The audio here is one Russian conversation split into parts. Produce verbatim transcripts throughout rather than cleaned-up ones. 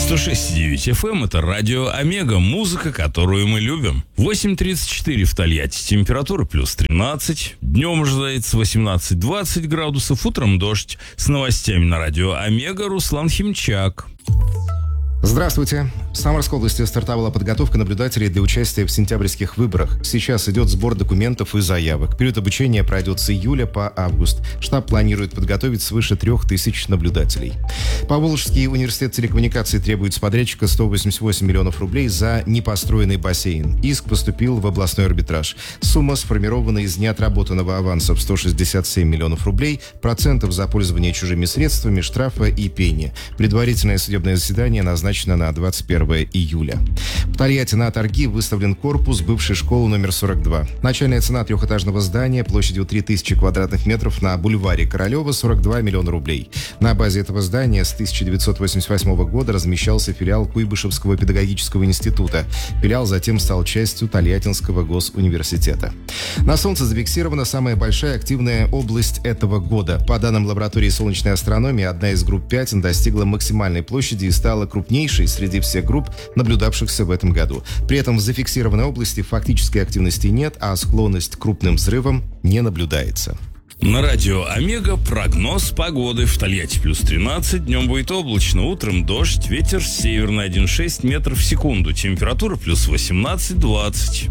сто шесть и девять эф эм – это радио Омега, музыка, которую мы любим. восемь тридцать четыре в Тольятти, температура плюс тринадцать. Днем ожидается восемнадцать-двадцать градусов, утром дождь. С новостями на радио Омега Руслан Химчак. Здравствуйте. В Самарской области стартовала подготовка наблюдателей для участия в сентябрьских выборах. Сейчас идет сбор документов и заявок. Период обучения пройдет с июля по август. Штаб планирует подготовить свыше трех тысяч наблюдателей. Поволжский университет телекоммуникаций требует с подрядчика сто восемьдесят восемь миллионов рублей за непостроенный бассейн. Иск поступил в областной арбитраж. Сумма сформирована из неотработанного аванса в сто шестьдесят семь миллионов рублей, процентов за пользование чужими средствами, штрафа и пени. Предварительное судебное заседание назначено на двадцать первое июля. В Тольятти на торги выставлен корпус бывшей школы номер сорок два. Начальная цена трехэтажного здания площадью три тысячи квадратных метров на бульваре Королева сорок два миллиона рублей. На базе этого здания с тысяча девятьсот восемьдесят восьмого года размещался филиал Куйбышевского педагогического института. Филиал затем стал частью Тольяттинского госуниверситета. На Солнце зафиксирована самая большая активная область этого года. По данным лаборатории солнечной астрономии, одна из групп пятен достигла максимальной площади и стала крупнейшей среди всех групп, наблюдавшихся в этом году. При этом в зафиксированной области фактической активности нет, а склонность к крупным взрывам не наблюдается. На радио Омега прогноз погоды. В Тольятти плюс тринадцать, днем будет облачно, утром дождь, ветер северный один и шесть метров в секунду, температура плюс восемнадцать-двадцать.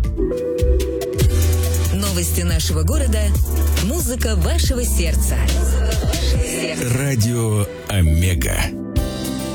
Новости нашего города, музыка вашего сердца. Радио Омега.